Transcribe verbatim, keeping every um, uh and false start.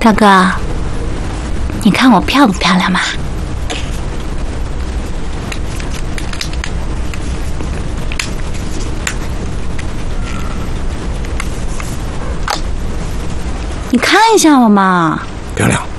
大哥，你看我漂不漂亮嘛？你看一下我嘛。 漂亮。